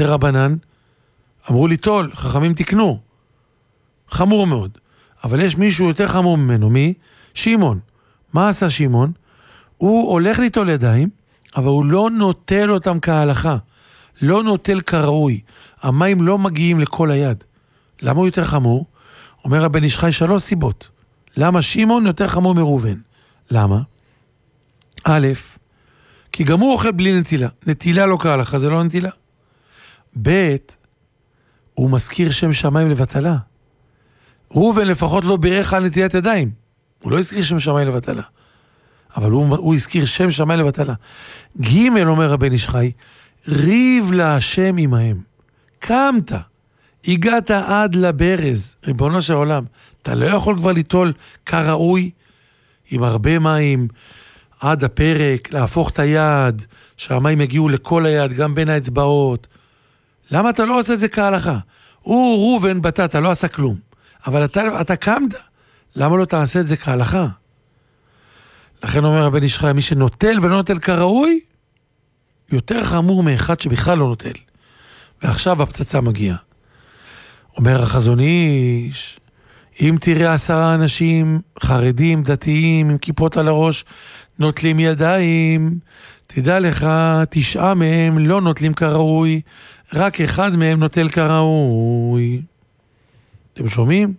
דרבנן, אמרו ליטול, חכמים תקנו. חמור מאוד. אבל יש מישהו יותר חמור ממנו, מי? שמעון. מה עשה שמעון? הוא הולך ליטול ידיים, אבל הוא לא נוטל אותם כהלכה. לא נוטל כראוי. המים לא מגיעים לכל היד. למה הוא יותר חמור? אומר הבן איש חי 3 סיבות. למה שמעון יותר חמור מראובן? למה? א', כי גם הוא אוכל בלי נטילה. נטילה לא כהלכה, זה לא נטילה. ב', הוא מזכיר שם שמיים לבטלה. ראובן לפחות לא בירך על נטילת ידיים. הוא לא הזכיר שם שמיים לבטלה. אבל הוא הזכיר שם שמיים לבטלה. ג' אומר הבן איש חי, ריב להשם עמהם. קמת, הגעת עד לברז, ריבונו של עולם. אתה לא יכול כבר ליטול כראוי, עם הרבה מים, עד הפרק, להפוך את היד, שהמים יגיעו לכל היד, גם בין האצבעות. למה אתה לא עושה את זה כהלכה? הוא ראובן בטאת, לא עשה כלום. אבל אתה קמת, למה לא תעשה את זה כהלכה? לכן אומר הבן איש חי, מי שנוטל ולא נוטל כראוי, יותר חמור מאחד שבכלל לא נוטל. ועכשיו הפצצה מגיעה. אומר החזון איש, אם תראה 10 אנשים חרדים, דתיים, עם כיפות על הראש, נוטלים ידיים, תדע לך, 9 מהם לא נוטלים כראוי, רק 1 מהם נוטל כראוי. אתם שומעים?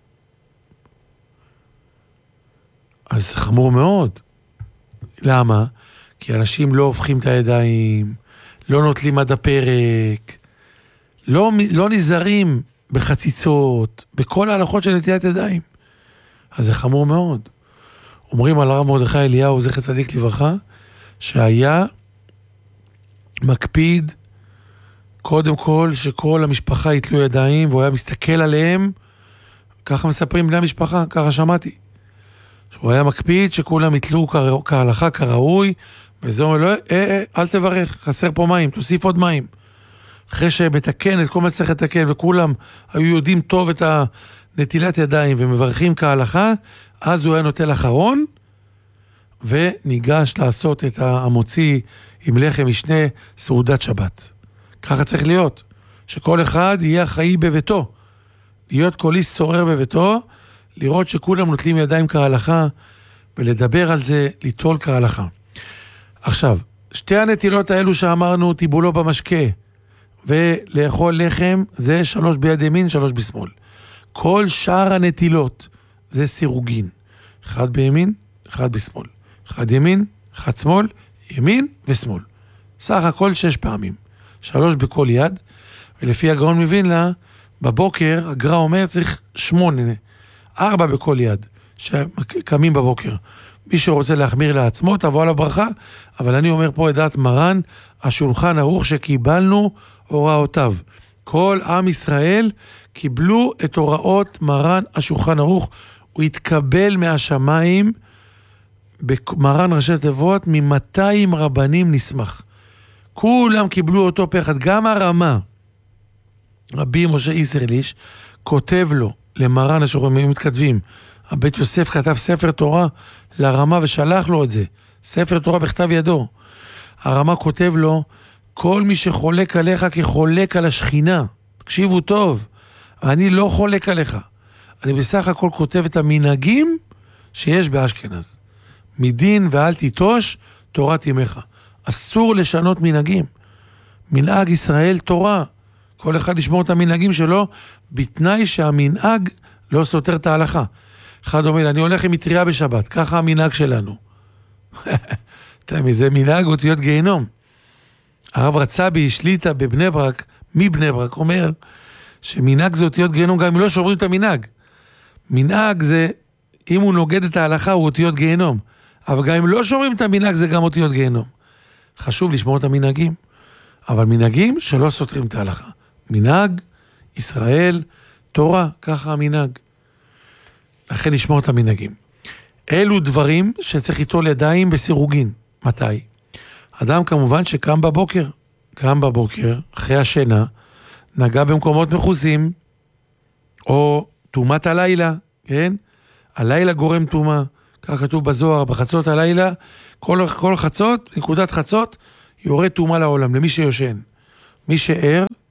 אז חמור מאוד. למה? כי אנשים לא הופכים את הידיים, לא נוטלים עד הפרק, לא נזהרים בחציצות, בכל ההלכות של נטילת ידיים. אז זה חמור מאוד. אומרים על הרב מרדכי אליהו, זכר צדיק לברכה, שהיה מקפיד קודם כל שכל המשפחה יתלו ידיים, והוא היה מסתכל עליהם, ככה מספרים בני המשפחה, ככה שמעתי. שהוא היה מקפיד שכולם יתלו כהלכה, כראוי, וזה אומר לו, אל תברך, חסר פה מים, תוסיף עוד מים. אחרי שמתקן את כל מה שצריך לתקן, וכולם היו יודעים טוב את הנטילת ידיים, ומברכים כהלכה, אז הוא היה נוטל אחרון, וניגש לעשות את המוציא עם לחם משנה, סעודת שבת. ככה צריך להיות, שכל אחד יהיה אחראי בביתו, להיות כל איש שורר בביתו, לראות שכולם נוטלים ידיים כהלכה, ולדבר על זה, ליטול כהלכה. עכשיו, 2 הנטילות האלו שאמרנו, טיבולו במשקה, ולאכול לחם, זה 3 ביד ימין, 3 בשמאל. כל שאר הנטילות, זה סירוגין. 1 בימין, 1 בשמאל. 1 ימין, 1 שמאל, ימין ושמאל. סך הכל 6 פעמים. 3 בכל יד, ולפי הגאון מווילנה, בבוקר, הגר"א אומר, צריך 8, 4 בכל יד, שקמים בבוקר. מי שרוצה להחמיר לעצמו, תבוא על הברכה, אבל אני אומר פה את דעת מרן, השולחן ערוך שקיבלנו הוראותיו. כל עם ישראל קיבלו את הוראות מרן השולחן ערוך, הוא התקבל מהשמיים, במרן ראשי תיבות, מ-200 רבנים נשמח. כולם קיבלו אותו פה אחד, גם הרמה, רבי משה איסרליש, כותב לו, למרן השולחן, מתכתבים, הבית יוסף כתב ספר תורה לרמה ושלח לו את זה, ספר תורה בכתב ידו. הרמה כותב לו, כל מי שחולק עליך כחולק על השכינה, תקשיבו טוב, אני לא חולק עליך, אני בסך הכל כותב את המנהגים שיש באשכנז. מדין ואל תיטוש תורת ימיך. אסור לשנות מנהגים. מנהג ישראל תורה. כל אחד ישמור את המנהגים שלו, בתנאי שהמנהג לא סותר את ההלכה. אחד אומר, אני הולך עם מטריה בשבת, ככה המנהג שלנו. זה מנהג אותיות גיהנום. הרב רצבי שליטה בבני ברק, מבני ברק, אומר שמנהג זה אותיות גיהנום, גם אם לא שומרים את המנהג. מנהג זה, אם הוא נוגד את ההלכה, הוא אותיות גיהנום. אבל גם אם לא שומרים את המנהג, זה גם אותיות גיהנום. חשוב לשמור את המנהגים, אבל מנהגים שלא סותרים את ההלכה. מנהג, ישראל, תורה, ככה המנהג. לכן לשמור את המנהגים. אלו דברים שצריך ליטול ידיים בסירוגין. מתי? אדם כמובן שקם בבוקר, אחרי השינה, נגע במקומות מחוזים, או תומת הלילה, כן? הלילה גורם תומה, כך כתוב בזוהר, בחצות הלילה, כל חצות, נקודת חצות, יורד תומה לעולם, למי שיושן. מי שער,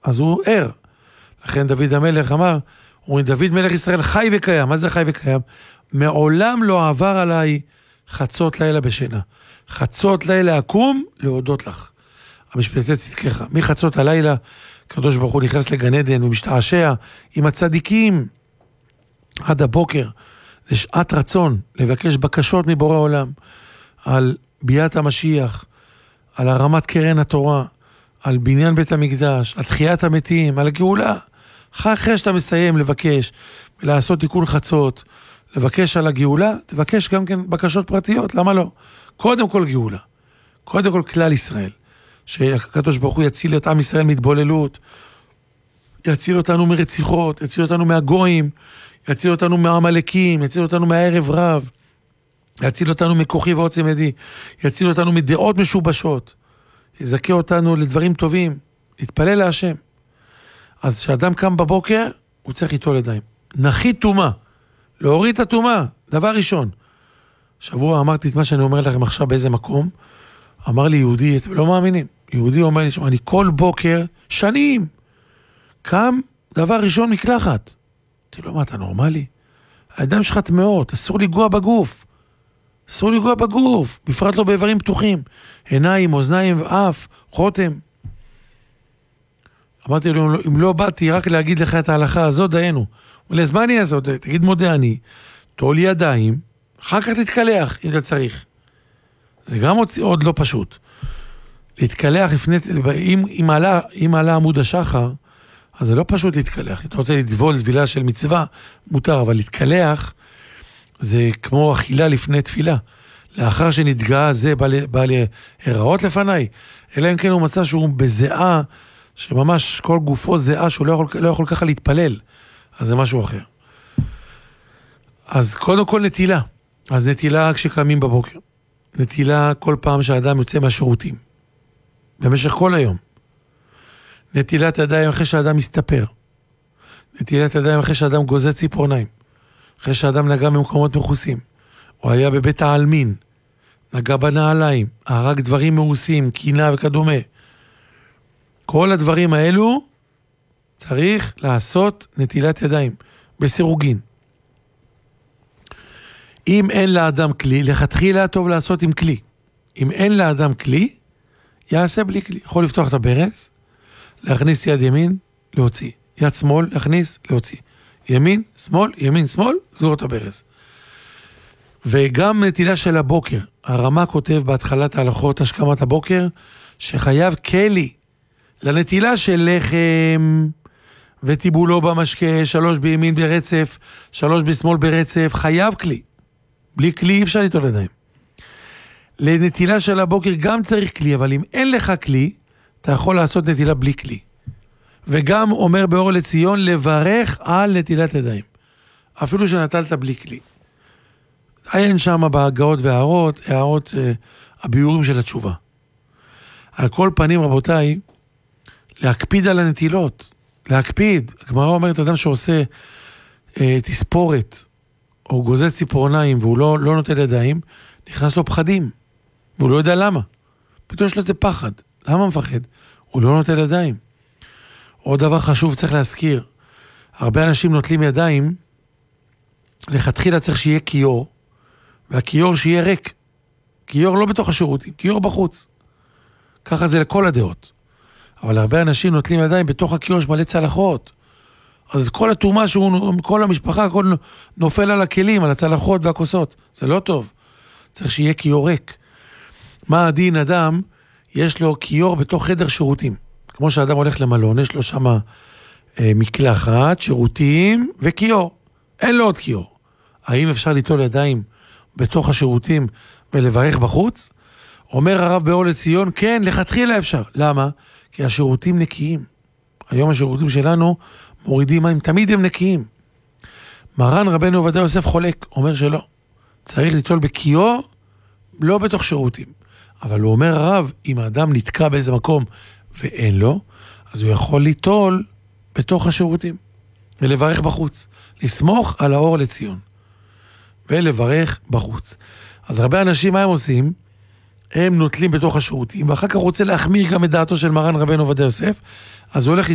אז הוא ער. לכן דוד המלך אמר, דוד מלך ישראל חי וקיים. מה זה חי וקיים? מעולם לא עבר עליי חצות לילה בשינה. חצות לילה אקום להודות לך. המשפטי צדקך. מחצות הלילה, הקדוש ברוך הוא נכנס לגן עדן ומשתעשע עם הצדיקים עד הבוקר. זה שעת רצון לבקש בקשות מבורא עולם על ביאת המשיח, על הרמת קרן התורה, על בניין בית המקדש, על תחיית המתים, על הגאולה. אחרי שאתה מסיים לבקש ולעשות תיקון חצות, לבקש על הגאולה, תבקש גם כן בקשות פרטיות, למה לא? קודם כל גאולה, קודם כל כלל ישראל, שהקדוש ברוך הוא יציל את עם ישראל מתבוללות, יציל אותנו מרציחות, יציל אותנו מהגויים, יציל אותנו מהעמלקים, יציל אותנו מהערב רב, יציל אותנו מכוחי ועוצם ידי, יציל אותנו מדעות משובשות, יזכה אותנו לדברים טובים, להתפלל להשם. אז כשאדם קם בבוקר, הוא צריך ליטול ידיים. נחית טומאה, להוריד את הטומאה, דבר ראשון. שבוע אמרתי את מה שאני אומר לכם עכשיו באיזה מקום, אמר לי יהודי, אתם לא מאמינים, יהודי אומר לי, אני כל בוקר, שנים, קם דבר ראשון מקלחת. אמרתי לו, מה, אתה נורמלי? הידיים שלך טמאות, אסור לגוע בגוף. אסור לגוע בגוף, בפרט לא באיברים פתוחים. עיניים, אוזניים, אף, חותם. אמרתי לו, אם לא באתי רק להגיד לך את ההלכה הזאת, דיינו. הוא אז מה אני אעשה? תגיד מודה אני, תול ידיים, אחר כך תתקלח אם אתה צריך. זה גם עוד לא פשוט. להתקלח לפני, אם עלה עמוד השחר, אז זה לא פשוט להתקלח. אתה רוצה לטבול טבילה של מצווה, מותר, אבל להתקלח זה כמו אכילה לפני תפילה. לאחר שנתגעה זה בא להיראות לפניי, אלא אם כן הוא מצא שהוא בזיעה, שממש כל גופו זיעה, שהוא לא יכול ככה להתפלל. אז זה משהו אחר. אז קודם כל נטילה. אז נטילה כשקמים בבוקר. נטילה כל פעם שהאדם יוצא מהשירותים. במשך כל היום. נטילת ידיים אחרי שהאדם מסתפר. נטילת ידיים אחרי שהאדם גוזר ציפורניים. אחרי שהאדם נגע במקומות מחוסים. הוא היה בבית העלמין. נגע בנעליים. הרג דברים מאוסים, קינה וכדומה. כל הדברים האלו צריך לעשות נטילת ידיים. בסירוגין. אם אין לאדם כלי, לכתחילה טוב לעשות עם כלי. אם אין לאדם כלי, יעשה בלי כלי. יכול לפתוח את הברז, להכניס יד ימין, להוציא. יד שמאל, להכניס, להוציא. ימין, שמאל, ימין, שמאל, סגור את הברז. וגם נטילה של הבוקר. הרמה כותב בהתחלת ההלכות השכמת הבוקר, שחייב כלי לנטילה של לחם וטיבולו במשקה, 3 בימין ברצף, 3 בשמאל ברצף, חייב כלי. בלי כלי אי אפשר ליטול ידיים. לנטילה של הבוקר גם צריך כלי, אבל אם אין לך כלי, אתה יכול לעשות נטילה בלי כלי. וגם אומר באור לציון, לברך על נטילת ידיים. אפילו שנטלת בלי כלי. אין שם בהגאות והערות, הביאורים של התשובה. על כל פנים, רבותיי, להקפיד על הנטילות. להקפיד. הגמרא אומרת, אדם שעושה תספורת, או גוזר ציפורניים, והוא לא נוטל ידיים, נכנס לו פחדים. והוא לא יודע למה. פתאום יש לו את זה פחד. למה מפחד? הוא לא נוטל ידיים. עוד דבר חשוב צריך להזכיר. הרבה אנשים נוטלים ידיים, לכתחילה צריך שיהיה כיור, והכיור שיהיה ריק. כיור לא בתוך השירותים, כיור בחוץ. ככה זה לכל הדעות. אבל הרבה אנשים נוטלים ידיים בתוך הכיור שמלא צלחות. אז את כל התאומה כל המשפחה, הכל נופל על הכלים, על הצלחות והכוסות. זה לא טוב. צריך שיהיה כיור ריק. מה הדין אדם? יש לו כיור בתוך חדר שירותים. כמו שאדם הולך למלון, יש לו שם מקלחת, שירותים וכיור. אין לו עוד כיור. האם אפשר ליטול ידיים בתוך השירותים ולברך בחוץ? אומר הרב באור לציון, כן, לכתחילה אפשר. למה? כי השירותים נקיים. היום השירותים שלנו מורידים מים, תמיד הם נקיים. מרן רבנו עובדיה יוסף חולק, אומר שלא. צריך ליטול בכיור, לא בתוך שירותים. אבל הוא אומר הרב, אם האדם נתקע באיזה מקום ואין לו, אז הוא יכול ליטול בתוך השירותים. ולברך בחוץ. לסמוך על האור לציון. ולברך בחוץ. אז הרבה אנשים, מה הם עושים? הם נוטלים בתוך השירותים, ואחר כך רוצה להחמיר גם את דעתו של מרן רבנו עובדיה יוסף, אז הוא הולך